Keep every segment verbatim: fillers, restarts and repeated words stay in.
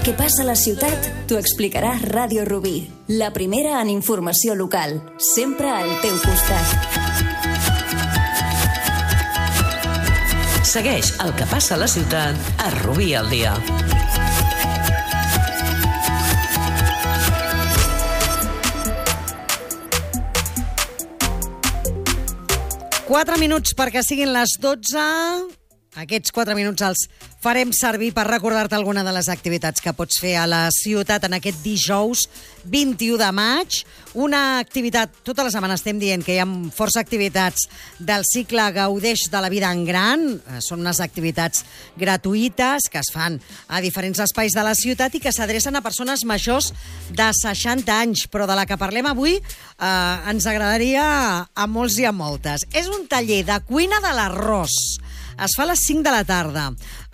Què passa a la ciutat? T'ho explicarà Ràdio Rubí, la primera en informació local, sempre al teu costat. Segueix el que passa a la ciutat a Rubí al dia. Quatre minuts perquè siguin les dotze. Aquests quatre minuts els farem servir per recordar-te alguna de les activitats que pots fer a la ciutat en aquest dijous vint-i-u de maig. Una activitat, tota la setmana estem dient que hi ha força activitats del cicle Gaudeix de la vida en gran. Són unes activitats gratuïtes que es fan a diferents espais de la ciutat i que s'adrecen a persones majors de seixanta anys. Però de la que parlem avui eh, ens agradaria a molts i a moltes. És un taller de cuina de l'arròs. Es fa a les cinc de la tarda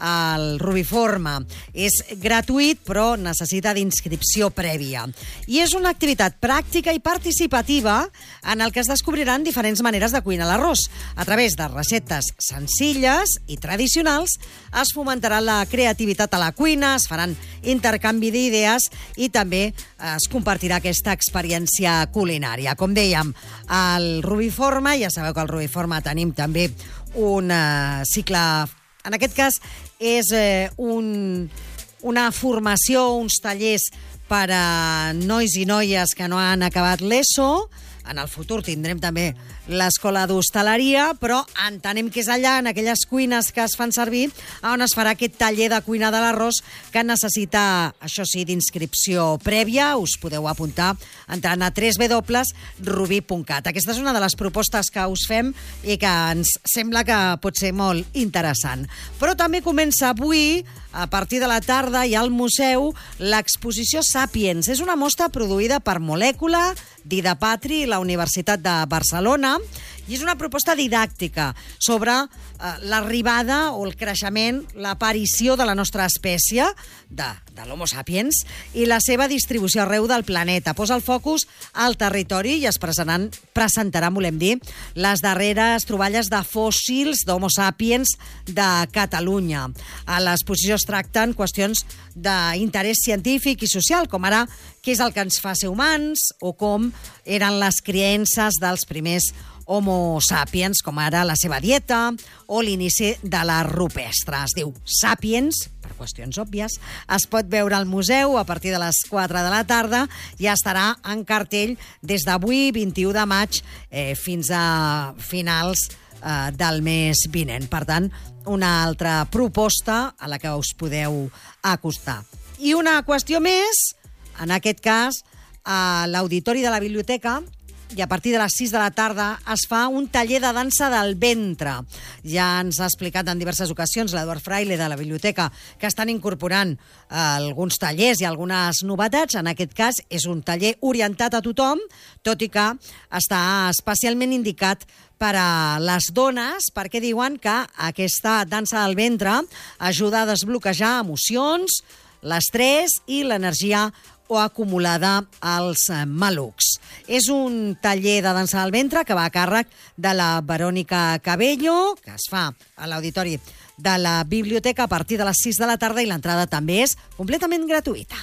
al Rubiforma. És gratuït, però necessita d'inscripció prèvia. I és una activitat pràctica i participativa en el que es descobriran diferents maneres de cuinar l'arròs. A través de receptes senzilles i tradicionals es fomentarà la creativitat a la cuina, es faran intercanvi d'idees i també es compartirà aquesta experiència culinària. Com dèiem, al Rubiforma, ja sabeu que al Rubiforma tenim també un uh, cicle, en aquest cas és uh, un, una formació, uns tallers per a nois i noies que no han acabat l'ESO. En el futur tindrem també l'escola d'hostaleria, però entenem que és allà, en aquelles cuines que es fan servir, on es farà aquest taller de cuina de l'arròs que necessita, això sí, d'inscripció prèvia. Us podeu apuntar entrant a w w w punt rubí punt cat. Aquesta és una de les propostes que us fem i que ens sembla que pot ser molt interessant. Però també comença avui, a partir de la tarda, i al museu, l'exposició Sàpiens. És una mostra produïda per Molècula, Dida Patri i la Universitat de Barcelona, i és una proposta didàctica sobre eh, l'arribada o el creixement, l'aparició de la nostra espècie, de, de l'Homo sapiens, i la seva distribució arreu del planeta. Posa el focus al territori i es presentaran, presentaran, volem dir, les darreres troballes de fòssils d'Homo sapiens de Catalunya. A l'exposició es tracten qüestions d'interès científic i social, com ara què és el que ens fa ser humans o com eren les creences dels primers Homo sapiens, com ara la seva dieta o l'inici de la rupestre. Es diu Sàpiens, per qüestions òbvies. Es pot veure al museu a partir de les quatre de la tarda i estarà en cartell des d'avui, vint-i-u de maig, eh, fins a finals eh, del mes vinent. Per tant, una altra proposta a la que us podeu acostar. I una qüestió més, en aquest cas, a l'auditori de la biblioteca, i a partir de les sis de la tarda es fa un taller de dansa del ventre. Ja ens ha explicat en diverses ocasions l'Eduard Fraile de la biblioteca que estan incorporant eh, alguns tallers i algunes novetats. En aquest cas és un taller orientat a tothom, tot i que està especialment indicat per a les dones, perquè diuen que aquesta dansa del ventre ajuda a desbloquejar emocions, l'estrès i l'energia o acumulada als malucs. És un taller de dansa del ventre que va a càrrec de la Verònica Cabello, que es fa a l'auditori de la biblioteca a partir de les sis de la tarda, i l'entrada també és completament gratuïta.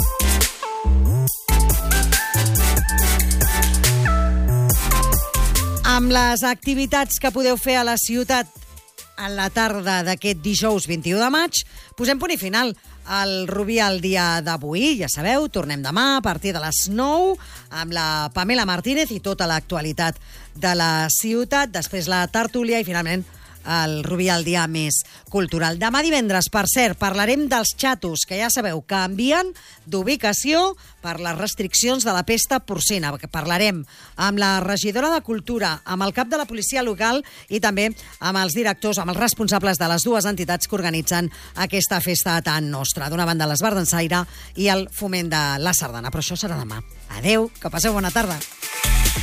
Amb les activitats que podeu fer a la ciutat a la tarda d'aquest dijous vint-i-u de maig, posem punt i final al Rubí al dia d'avui. Ja sabeu, tornem demà a partir de les nou amb la Pamela Martínez i tota l'actualitat de la ciutat, després la tertúlia i finalment el Rubí al dia més cultural. Demà divendres, per cert, parlarem dels xatos, que ja sabeu, canvien d'ubicació per les restriccions de la pesta porcina. Parlarem amb la regidora de Cultura, amb el cap de la policia local i també amb els directors, amb els responsables de les dues entitats que organitzen aquesta festa tan nostra. D'una banda, l'Esbar d'Ensaire i el Foment de la Sardana. Però això serà demà. Adeu, que passeu bona tarda.